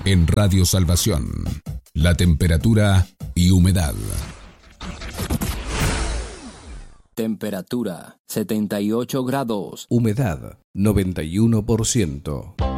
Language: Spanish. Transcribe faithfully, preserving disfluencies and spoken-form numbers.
En Radio Salvación, la temperatura y humedad. Temperatura setenta y ocho grados. Humedad noventa y uno por ciento.